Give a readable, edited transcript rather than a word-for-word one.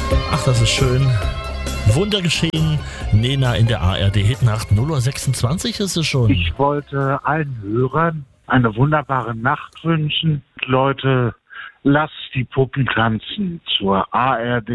Ach, das ist schön. Wunder geschehen. Nena in der ARD-Hitnacht. 0:26 ist es schon. Ich wollte allen Hörern eine wunderbare Nacht wünschen. Leute, lasst die Puppen tanzen zur ARD